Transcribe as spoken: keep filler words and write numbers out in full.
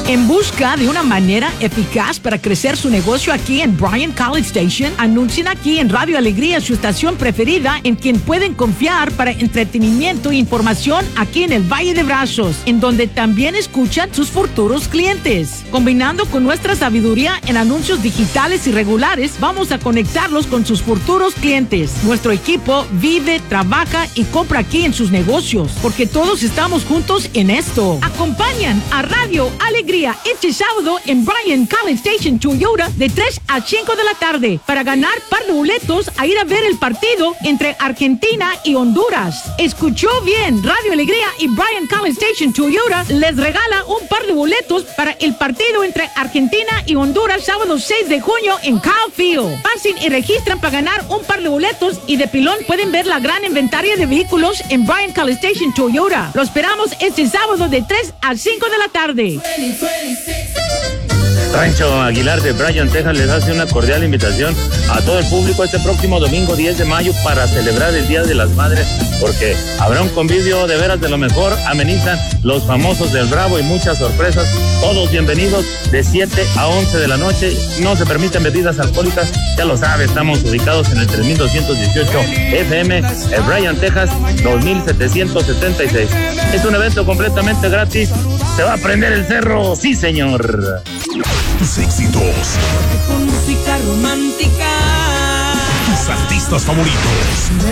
En busca de una manera eficaz para crecer su negocio aquí en Bryan College Station, anuncien aquí en Radio Alegría su estación preferida en quien pueden confiar para entretenimiento e información aquí en el Valle de Brazos, en donde también escuchan sus futuros clientes. Combinando con nuestra sabiduría en anuncios digitales y regulares, vamos a conectarlos con sus futuros clientes. Nuestro equipo vive, trabaja y compra aquí en sus negocios, porque todos estamos juntos en esto. Acompañan a Radio Alegría este sábado en Bryan College Station Toyota de tres a cinco de la tarde para ganar par de boletos a ir a ver el partido entre Argentina y Honduras. Escuchó bien, Radio Alegría y Bryan College Station Toyota les regala un par de boletos para el partido entre Argentina y Honduras sábado seis de junio en Kyle Field. Pasen y registran para ganar un par de boletos y de pilón pueden ver la gran inventaria de vehículos en Bryan College Station Toyota. Lo esperamos este sábado de tres a cinco de la tarde. Rancho Aguilar de Bryan, Texas les hace una cordial invitación a todo el público este próximo domingo diez de mayo para celebrar el Día de las Madres, porque habrá un convivio de veras de lo mejor, amenizan los famosos del Bravo y muchas sorpresas. Todos bienvenidos de siete a once de la noche, no se permiten bebidas alcohólicas, ya lo sabe, estamos ubicados en el tres mil doscientos dieciocho F M, en Bryan, Texas, dos mil setecientos setenta y seis. Es un evento completamente gratis, se va a prender el cerro, sí señor. Tus éxitos. Con música romántica. Tus artistas favoritos.